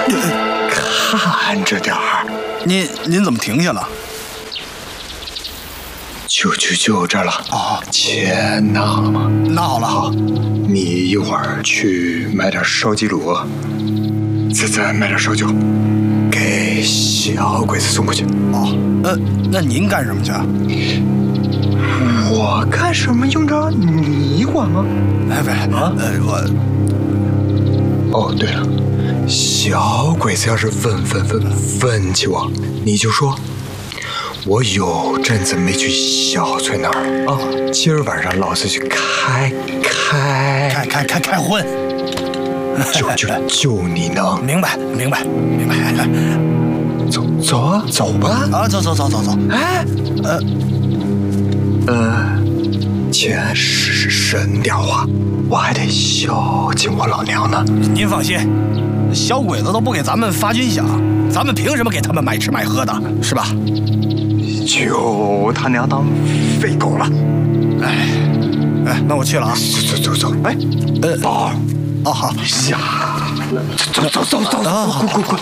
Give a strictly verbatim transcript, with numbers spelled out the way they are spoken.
看着点儿。 您您怎么停下了？ 就就就这儿了。 哦， 钱拿好了吗？ 拿好了。好， 你一会儿去买点烧鸡卤，再再买点烧酒，给小鬼子送过去。 哦，呃，那您干什么去？ 我干什么用着你管吗？ 哎，不是啊，呃，我…… 哦，对了，小鬼子要是问问问问起我，你就说。我有阵子没去小翠那儿啊，今儿晚上老子去开开开开开开荤， 就就就你能明白明白明白， 走走啊走吧啊走走走走走， 哎呃呃，钱是省点花，我还得孝敬我老娘呢。 您放心，小鬼子都不给咱们发军饷，咱们凭什么给他们买吃买喝的，是吧？ 就他娘当废狗了！ 哎，哎，那我去了啊！ 走走走走！哎， 呃， 宝， 哦好， 下，走走走走走，滚滚滚！